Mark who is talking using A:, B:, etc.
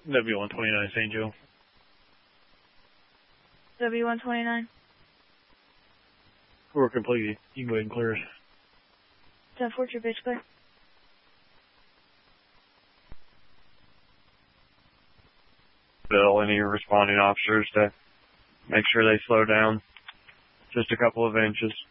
A: W129 St. Joe.
B: W129.
A: We're complete. You can go ahead and clear us.
B: 10-4, your bitch clear.
A: Bill, any responding officers to make sure they slow down just a couple of inches.